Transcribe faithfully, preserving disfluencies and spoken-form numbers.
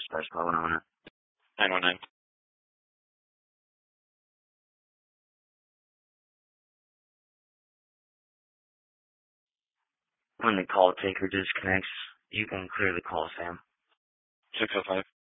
Stars call one oh one. nine one nine. When the call taker disconnects, you can clear the call, Sam. six oh five.